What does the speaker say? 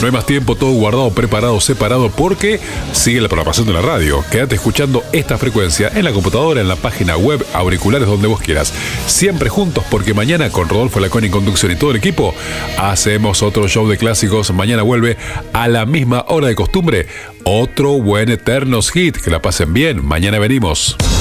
No hay más tiempo, todo guardado, preparado, separado, porque sigue la programación de la radio. Quédate escuchando esta frecuencia en la computadora, en la página web, auriculares, donde vos quieras. Siempre juntos, porque mañana con Rodolfo Laconi en conducción y todo el equipo hacemos otro show de clásicos. Mañana vuelve a la misma hora de costumbre otro buen Eternos Hit. Que la pasen bien. Mañana venimos.